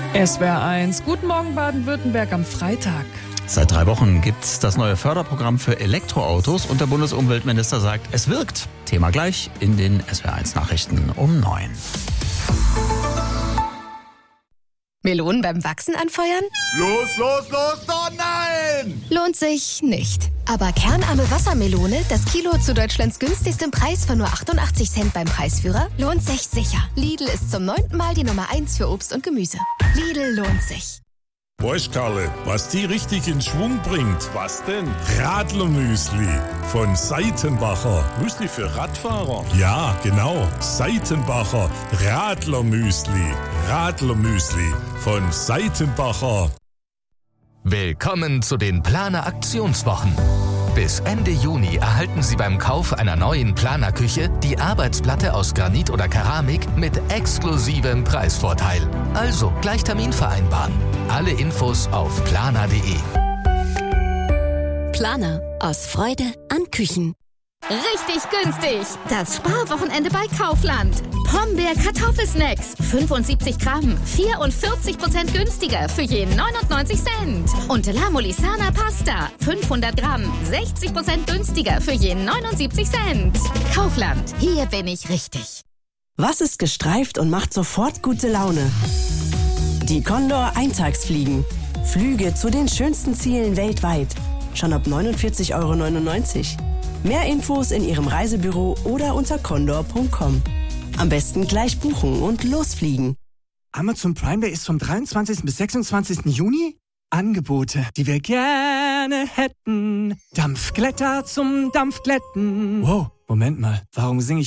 SWR 1. Guten Morgen Baden-Württemberg am Freitag. Seit 3 Wochen gibt's das neue Förderprogramm für Elektroautos und der Bundesumweltminister sagt, es wirkt. Thema gleich in den SWR 1 Nachrichten um 9. Melonen beim Wachsen anfeuern? Los, oh nein! Lohnt sich nicht. Aber kernarme Wassermelone, das Kilo zu Deutschlands günstigstem Preis von nur 88 Cent beim Preisführer, lohnt sich sicher. Lidl ist zum 9. Mal die Nummer 1 für Obst und Gemüse. Lidl lohnt sich. Weißt Karle, was die richtig in Schwung bringt? Was denn? Radlermüsli von Seitenbacher. Müsli für Radfahrer? Ja, genau. Seitenbacher Radlermüsli. Radlermüsli von Seitenbacher. Willkommen zu den Planer Aktionswochen. Bis Ende Juni erhalten Sie beim Kauf einer neuen Planerküche die Arbeitsplatte aus Granit oder Keramik mit exklusivem Preisvorteil. Also gleich Termin vereinbaren. Alle Infos auf planer.de. Planer. Aus Freude an Küchen. Richtig günstig! Das Sparwochenende bei Kaufland. Pombeer Kartoffelsnacks. 75 Gramm. 44% günstiger für je 99 Cent. Und La Molisana Pasta. 500 Gramm. 60% günstiger für je 79 Cent. Kaufland. Hier bin ich richtig. Was ist gestreift und macht sofort gute Laune? Die Condor Eintagsfliegen. Flüge zu den schönsten Zielen weltweit. Schon ab 49,99 €. Mehr Infos in Ihrem Reisebüro oder unter condor.com. Am besten gleich buchen und losfliegen. Amazon Prime Day ist vom 23. bis 26. Juni. Angebote, die wir gerne hätten. Dampfglätter zum Dampfglätten. Wow, Moment mal, warum singe ich